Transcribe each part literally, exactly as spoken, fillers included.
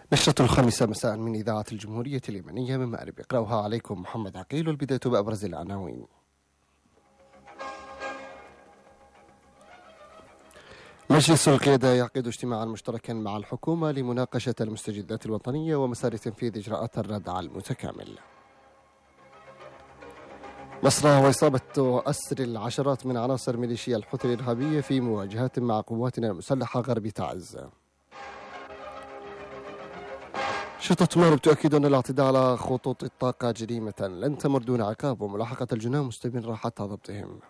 نشرة الخامسة مساء من إذاعة الجمهورية اليمنية من مأرب، يقرأها عليكم محمد عقيل، والبداية بأبرز العناوين. مجلس القيادة يعقد اجتماعا مشتركا مع الحكومة لمناقشة المستجدات الوطنية ومسار تنفيذ إجراءات الردع المتكامل. مصر وإصابة أسر العشرات من عناصر ميليشيا الحوثي الإرهابية في مواجهات مع قواتنا المسلحة غرب تعز. شرطة مأرب تؤكد أن الاعتداء على خطوط الطاقة جريمة لن تمر دون عقاب، وملاحقة الجناه مستمرة حتى ضبطهم.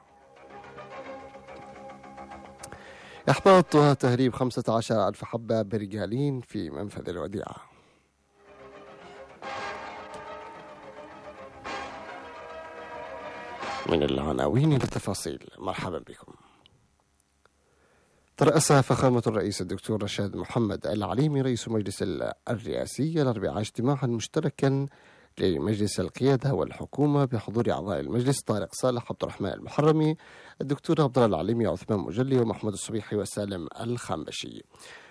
إحباط وتهريب خمسة عشر ألف حبة برجالين في منفذ الوديعة. من العناوين للتفاصيل، مرحبا بكم. ترأس فخامة الرئيس الدكتور رشاد محمد العليمي رئيس مجلس الرئاسي الأربعاء اجتماعا مشتركا لمجلس القيادة والحكومة بحضور أعضاء المجلس طارق صالح، عبد الرحمن المحرمي، الدكتور عبد الله العليمي، عثمان مجلي، ومحمود الصبيحي، وسالم الخنبشي.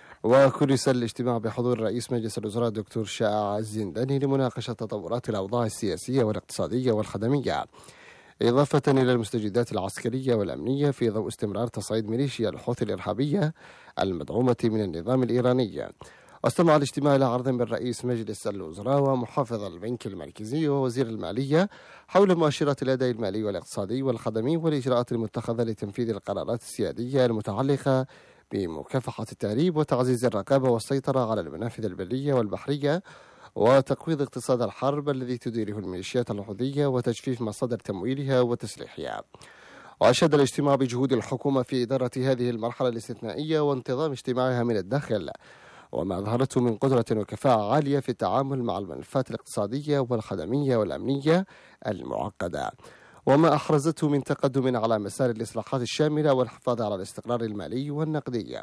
وكرس الاجتماع بحضور رئيس مجلس الوزراء الدكتور شائع الزنداني لمناقشة تطورات الأوضاع السياسية والاقتصادية والخدمية، إضافة إلى المستجدات العسكرية والأمنية في ضوء استمرار تصعيد ميليشيا الحوثي الإرهابية المدعومة من النظام الإيراني. واستمع الاجتماع إلى عرض من رئيس مجلس الوزراء ومحافظ البنك المركزي ووزير المالية حول مؤشرات الأداء المالي والاقتصادي والخدمي والإجراءات المتخذة لتنفيذ القرارات السيادية المتعلقة بمكافحة التهريب وتعزيز الرقابة والسيطرة على المنافذ البرية والبحرية وتقويض اقتصاد الحرب الذي تديره الميليشيات الحوثية وتجفيف مصادر تمويلها وتسليحها. وأشاد الاجتماع بجهود الحكومة في إدارة هذه المرحلة الاستثنائية وانتظام اجتماعها من الداخل، وما أظهرته من قدرة وكفاءة عالية في التعامل مع الملفات الاقتصادية والخدمية والأمنية المعقدة، وما أحرزته من تقدم على مسار الإصلاحات الشاملة والحفاظ على الاستقرار المالي والنقدي،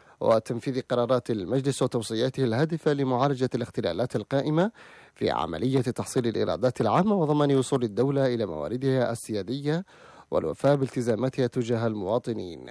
وتنفيذ قرارات المجلس وتوصياته الهادفة لمعالجة الاختلالات القائمة في عملية تحصيل الإيرادات العامة وضمان وصول الدولة إلى مواردها السيادية والوفاء بالتزاماتها تجاه المواطنين.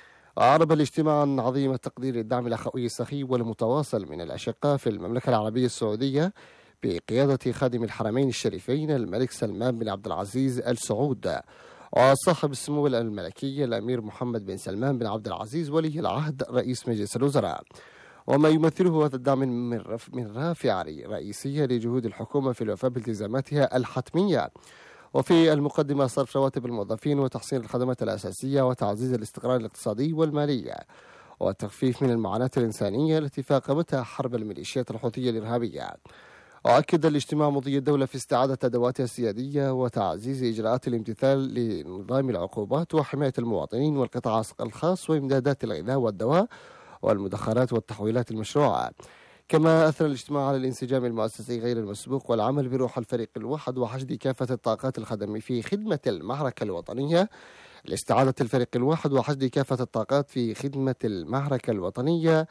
أعرب الاجتماع عن عظيم التقدير للدعم الأخوي السخي والمتواصل من الأشقاء في المملكة العربية السعودية بقيادة خادم الحرمين الشريفين الملك سلمان بن عبد العزيز آل سعود، وصاحب السمو الملكي الأمير محمد بن سلمان بن عبد العزيز ولي العهد رئيس مجلس الوزراء، وما يمثله هذا الدعم من رف من رافعة رئيسية لجهود الحكومة في الوفاء بالتزاماتها الحتمية، وفي المقدمة صرف رواتب الموظفين وتحسين الخدمات الأساسية وتعزيز الاستقرار الاقتصادي والمالي والتخفيف من المعاناة الإنسانية التي فاقمتها حرب الميليشيات الحوثية الإرهابية. وأكد الاجتماع مضي الدولة في استعادة أدواتها السيادية وتعزيز إجراءات الامتثال لنظام العقوبات وحماية المواطنين والقطاع الخاص وإمدادات الغذاء والدواء والمدخرات والتحويلات المشروعة. كما أثنى الاجتماع على الانسجام المؤسسي غير المسبوق والعمل بروح الفريق الواحد وحشد كافة الطاقات الخدمية في خدمة المعركة الوطنية لاستعادة الفريق الواحد وحشد كافة الطاقات في خدمة المعركة الوطنية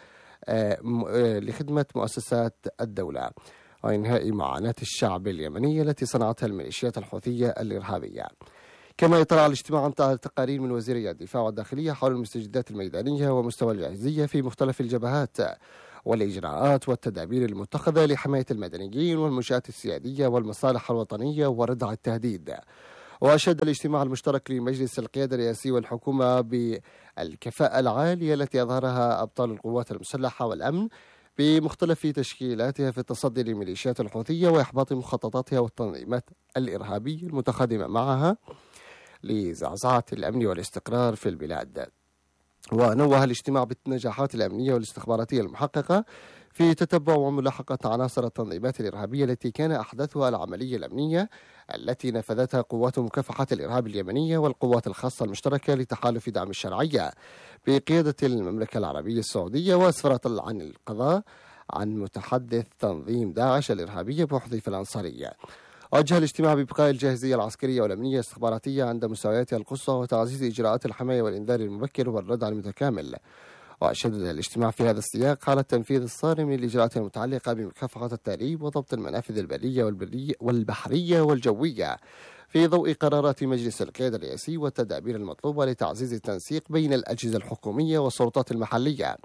لخدمة مؤسسات الدولة وإنهاء معاناة الشعب اليمني التي صنعتها الميليشيات الحوثية الإرهابية. كما اطلع الاجتماع عن تقارير من وزيري الدفاع والداخلية حول المستجدات الميدانية ومستوى الجاهزية في مختلف الجبهات والإجراءات والتدابير المتخذة لحماية المدنيين والمنشآت السيادية والمصالح الوطنية وردع التهديد. وأشاد الاجتماع المشترك لمجلس القيادة الرئاسي والحكومة بالكفاءة العالية التي أظهرها أبطال القوات المسلحة والأمن بمختلف تشكيلاتها في التصدي للميليشيات الحوثية وإحباط مخططاتها والتنظيمات الإرهابية المتخادمة معها لزعزعة الأمن والاستقرار في البلاد. ونوه الاجتماع بالنجاحات الأمنية والاستخباراتية المحققة في تتبع وملاحقة عناصر التنظيمات الإرهابية التي كان أحدثها العملية الأمنية التي نفذتها قوات مكافحة الإرهاب اليمنية والقوات الخاصة المشتركة لتحالف دعم الشرعية بقيادة المملكة العربية السعودية، وأسفرت عن القضاء عن متحدث تنظيم داعش الإرهابية بحذيفة الأنصارية. وجه الاجتماع بإبقاء الجاهزية العسكرية والأمنية الاستخباراتية عند مستوياتها القصوى وتعزيز إجراءات الحماية والإنذار المبكر والردع المتكامل. وشدد الاجتماع في هذا السياق على التنفيذ الصارم للإجراءات المتعلقة بمكافحة التهريب وضبط المنافذ البرية والبحرية والجوية في ضوء قرارات مجلس القيادة الرئاسي والتدابير المطلوبة لتعزيز التنسيق بين الأجهزة الحكومية والسلطات المحلية.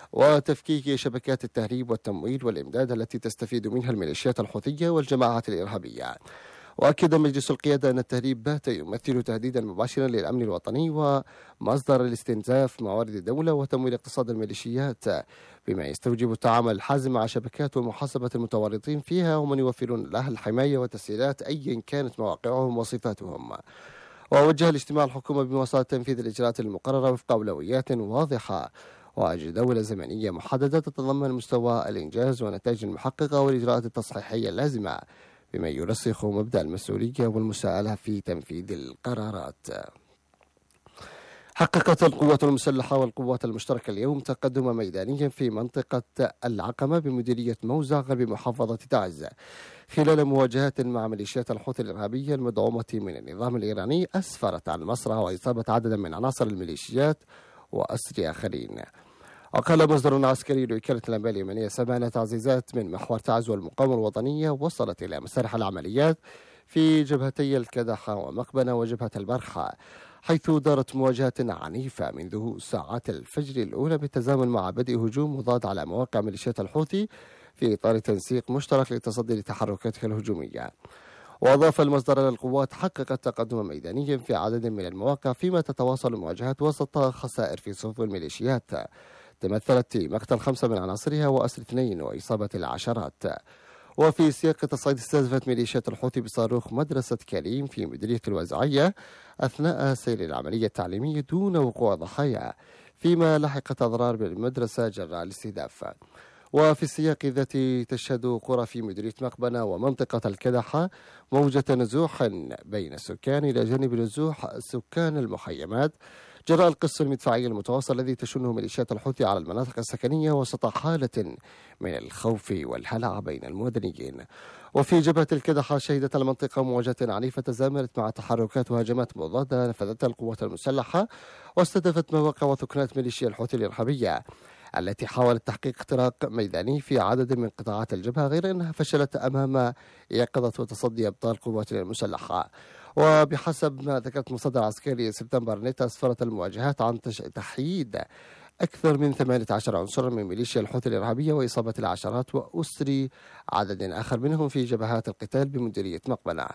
وتفكيك شبكات التهريب والتمويل والإمداد التي تستفيد منها الميليشيات الحوثية والجماعات الإرهابية. وأكد مجلس القيادة أن التهريب بات يمثل تهديدا مباشرا للأمن الوطني ومصدر لاستنزاف موارد الدولة وتمويل اقتصاد الميليشيات، بما يستوجب التعامل الحازم مع شبكات ومحاسبة المتورطين فيها ومن يوفرون لها الحماية والتسهيلات أيا كانت مواقعهم وصفاتهم. ووجه الاجتماع الحكومة بمواصلة تنفيذ الإجراءات المقررة وفق أولويات واضحة وجداول زمنية محددة تتضمن مستوى الإنجاز والنتائج المحققة والإجراءات التصحيحية اللازمة، بما يرسخ مبدأ المسؤولية والمساءلة في تنفيذ القرارات. حققت القوات المسلحة والقوات المشتركة اليوم تقدما ميدانيا في منطقة العقمة بمديرية موزع غرب محافظة تعز خلال مواجهات مع ميليشيات الحوثي الإرهابية المدعومة من النظام الإيراني أسفرت عن مصرع وإصابة عدد من عناصر الميليشيات وأسر آخرين. وقال مصدر عسكري لوكالة الأنباء اليمنية سبعين تعزيزات من محور تعز والمقاومة الوطنية وصلت إلى مسارح العمليات في جبهتي الكدحة ومقبنة وجبهة البرحة، حيث دارت مواجهة عنيفة منذ ساعات الفجر الأولى بالتزامن مع بدء هجوم مضاد على مواقع ميليشيات الحوثي في إطار تنسيق مشترك للتصدي لتحركاتها الهجومية. وأضاف المصدر أن القوات حققت تقدما ميدانيا في عدد من المواقع فيما تتواصل المواجهات وسط خسائر في صفوف الميليشيات تمثلت في مقتل خمسة من عناصرها وأسر اثنين وإصابة العشرات. وفي سياق تصعيد استهدفت ميليشيات الحوثي بصاروخ مدرسة كليم في مديرية الوزعية أثناء سير العملية التعليمية دون وقوع ضحايا، فيما لحقت أضرار بالمدرسة جراء الاستهداف. وفي السياق ذاته تشهد قرى في مديرية مقبنة ومنطقة الكدحة موجة نزوح بين السكان إلى جانب نزوح سكان المخيمات جراء القصف المدفعي المتواصل الذي تشنه ميليشيات الحوثي على المناطق السكنية وسط حالة من الخوف والهلع بين المدنيين. وفي جبهة الكدحة شهدت المنطقة مواجهة عنيفة تزامنت مع تحركات وهجمات مضادة نفذتها القوات المسلحة واستهدفت مواقع وثكنات ميليشيا الحوثي الإرهابية التي حاولت تحقيق اختراق ميداني في عدد من قطاعات الجبهة، غير أنها فشلت أمام يقظة وتصدي أبطال قواتنا المسلحة. وبحسب ما ذكرت مصدر عسكري سبتمبر نت أسفرت المواجهات عن تحييد أكثر من ثمانية عشر عنصرا من ميليشيا الحوثي الإرهابية وإصابة العشرات وأسر عدد آخر منهم في جبهات القتال بمديرية مقبنة.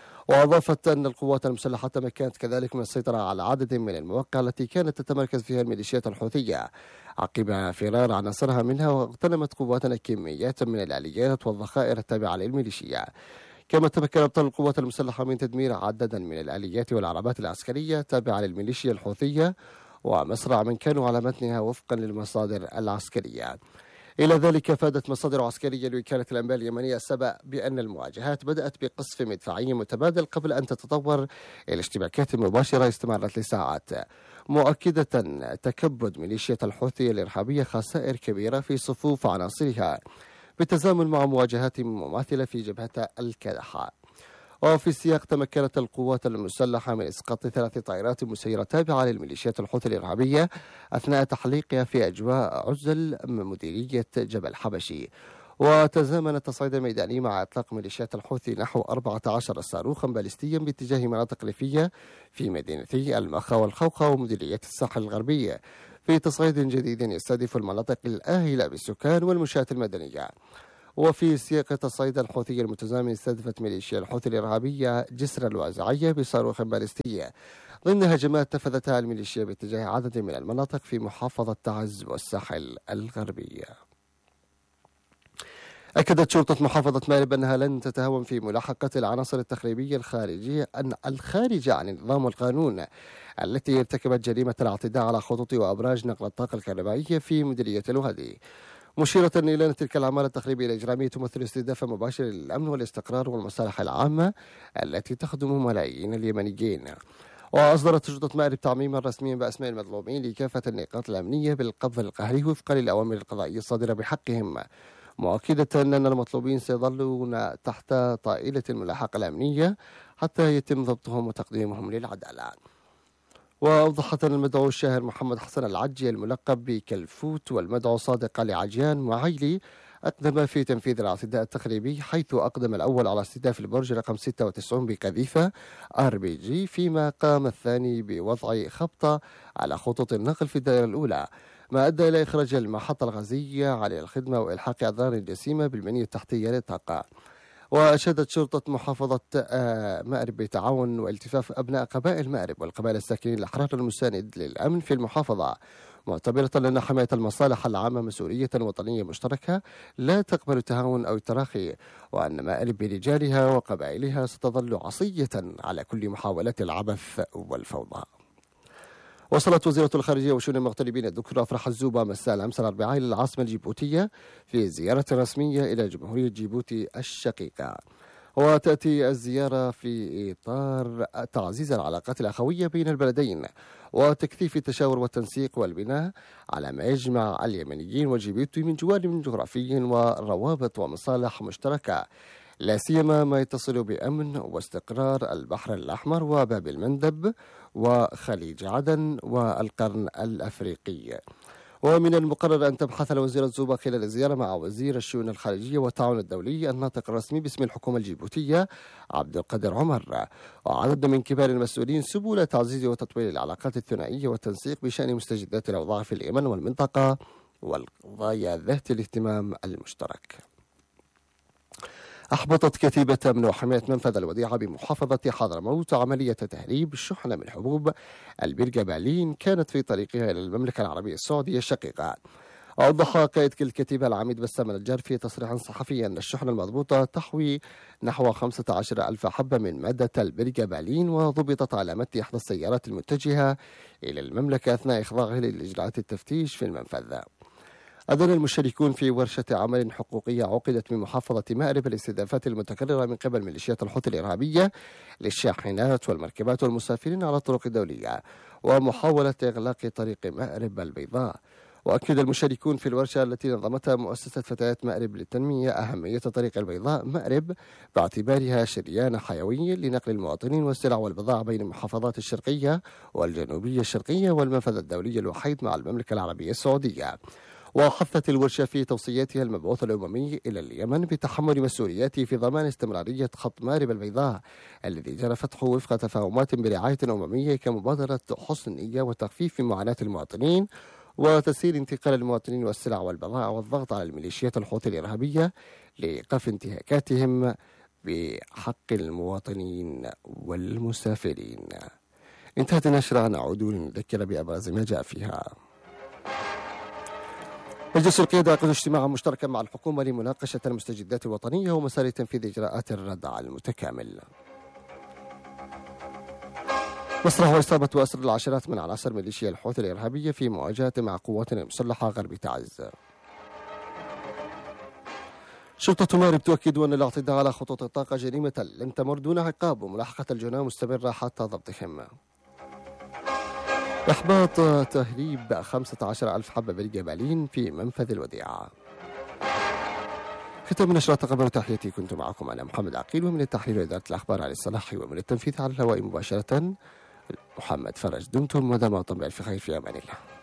وأضافت أن القوات المسلحة تمكنت كذلك من السيطرة على عدد من المواقع التي كانت تتمركز فيها الميليشيات الحوثية عقب فرار عناصرها منها، واغتنمت قواتنا كميات من الآليات والذخائر التابعة للميليشيا. كما تمكن أبطال القوات المسلحة من تدمير عددا من الآليات والعربات العسكرية التابعة للميليشيا الحوثية ومسرع من كانوا على متنها وفقا للمصادر العسكرية. إلى ذلك أفادت مصادر عسكرية لوكالة الأنباء اليمنية السبع بأن المواجهات بدأت بقصف مدفعي متبادل قبل أن تتطور إلى اشتباكات مباشرة استمرت لساعات، مؤكدة تكبد ميليشيا الحوثي الإرهابية خسائر كبيرة في صفوف عناصرها بالتزامن مع مواجهات مماثلة في جبهة الكدحة. وفي السياق تمكنت القوات المسلحة من إسقاط ثلاث طائرات مسيرة تابعة للميليشيات الحوثي الإرهابية أثناء تحليقها في أجواء عزل من مديرية جبل حبشي. وتزامن التصعيد الميداني مع إطلاق ميليشيات الحوثي نحو أربعة عشر صاروخا باليستيا باتجاه مناطق ريفية في مدينتي المخا والخوخة ومديرية الساحل الغربية في تصعيد جديد يستهدف المناطق الآهلة بالسكان والمنشآت المدنية. وفي سياق تصعيد الحوثي المتزامن استهدفت ميليشيا الحوثي الإرهابية جسر الوازعية بصاروخ باليستية ضمن هجمات نفذتها الميليشيا باتجاه عدد من المناطق في محافظة تعز والساحل الغربية. أكدت شرطة محافظة مأرب أنها لن تتهاون في ملاحقة العناصر التخريبية الخارجية أن الخارجة عن النظام والقانون التي ارتكبت جريمة الاعتداء على خطوط وأبراج نقل الطاقة الكهربائية في مديرية الوادي، مشيرة إلى أن تلك الأعمال التخريبية الإجرامية تمثل استهدافا مباشرا للأمن والاستقرار والمصالح العامة التي تخدم ملايين اليمنيين. وأصدرت شرطة مأرب تعميما رسميا بأسماء المظلومين لكافة النقاط الأمنية بالقبض القهري وفقا للأوامر القضائية الصادرة بحقهم، مؤكدة أن المطلوبين سيظلون تحت طائلة الملاحقة الأمنية حتى يتم ضبطهم وتقديمهم للعدالة. وأوضحت أن المدعو الشاهر محمد حسن العجي الملقب بكلفوت والمدعو صادق علي عجيان معيلي أقدم في تنفيذ الاعتداء التخريبي، حيث أقدم الأول على استهداف البرج رقم ستة وتسعين بقذيفة آر بي جي، فيما قام الثاني بوضع خبطة على خطوط النقل في الدائرة الأولى، ما أدى إلى إخراج المحطة الغازية عن الخدمة وإلحاق أضرار جسيمة بالبنية التحتية للطاقة. وأشادت شرطة محافظة مأرب بتعاون والتفاف أبناء قبائل مأرب والقبائل الساكنين الأحرار المساند للأمن في المحافظة، معتبرة أن حماية المصالح العامة مسؤولية وطنية مشتركة لا تقبل التهاون أو التراخي، وأن مأرب برجالها وقبائلها ستظل عصية على كل محاولات العبث والفوضى. وصلت وزيرة الخارجية وشؤون المغتربين الدكتورة أفراح الزوبة مساء الأمس الأربعاء إلى العاصمة الجيبوتية في زيارة رسمية إلى جمهورية جيبوتي الشقيقة. وتأتي الزيارة في إطار تعزيز العلاقات الأخوية بين البلدين وتكثيف التشاور والتنسيق والبناء على ما يجمع اليمنيين وجيبوتي من جوانب جغرافي وروابط ومصالح مشتركة، لا سيما ما يتصل بأمن واستقرار البحر الأحمر وباب المندب وخليج عدن والقرن الأفريقي. ومن المقرر أن تبحث الوزيرة زوبا خلال الزيارة مع وزير الشؤون الخارجية والتعاون الدولي الناطق الرسمي باسم الحكومة الجيبوتية عبد القادر عمر وعدد من كبار المسؤولين سبل تعزيز وتطوير العلاقات الثنائية والتنسيق بشأن مستجدات الأوضاع في اليمن والمنطقة والقضايا ذات الاهتمام المشترك. أحبطت كتيبة أمن وحماية منفذ الوديعة بمحافظة حضرموت عملية تهريب شحنة من حبوب البرجبالين كانت في طريقها إلى المملكة العربية السعودية الشقيقة. أوضح قائد الكتيبة العميد بسام النجار في تصريح صحفي أن الشحنة المضبوطة تحوي نحو خمسة عشر ألف حبة من مادة البرجبالين، وضبطت على متن إحدى السيارات المتجهة إلى المملكة أثناء إخضاعها لإجراءات التفتيش في المنفذ. أدان المشاركون في ورشة عمل حقوقية عقدت من محافظة مأرب الاستهدافات المتكررة من قبل ميليشيات الحوثي الإرهابية للشاحنات والمركبات والمسافرين على الطرق الدولية ومحاولة إغلاق طريق مأرب البيضاء. وأكد المشاركون في الورشة التي نظمتها مؤسسة فتيات مأرب للتنمية أهمية طريق البيضاء مأرب باعتبارها شريان حيوي لنقل المواطنين والسلع والبضائع بين المحافظات الشرقية والجنوبية الشرقية والمنفذ الدولي الوحيد مع المملكة العربية السعودية. وحثت الورشة في توصياتها المبعوث الأممي إلى اليمن بتحمل مسؤولياته في ضمان استمرارية خط مأرب البيضاء الذي جرى فتحه وفق تفاهمات برعاية أممية كمبادرة حسن نية وتخفيف معاناة المواطنين وتسهيل انتقال المواطنين والسلع والبضائع والضغط على الميليشيات الحوثي الإرهابية لإيقاف انتهاكاتهم بحق المواطنين والمسافرين. انتهت النشرة، نعود لنذكر بأبرز ما جاء فيها. مجلس القيادة يعقد اجتماعا مشتركا مع الحكومة لمناقشة المستجدات الوطنية ومسار تنفيذ إجراءات الردع المتكامل. مسرح وإصابة وأسر العشرات من عناصر ميليشيا الحوثي الإرهابية في مواجهة مع قواتنا المسلحة غرب تعز. شرطة مأرب تؤكد أن الاعتداء على خطوط الطاقة جريمة لن تمر دون عقاب وملاحقة الجناة مستمرة حتى ضبطهم. إحباط تهريب خمسة عشر ألف حبة برجبالين في منفذ الوديعة. ختام نشرة، تقبلوا تحياتي، كنت معكم أنا محمد عقيل، ومن التحرير وإدارة الأخبار علي الصلاح، ومن التنفيذ على الهواء مباشرة محمد فرج. دمتم ودام بألف خير، في أمان الله.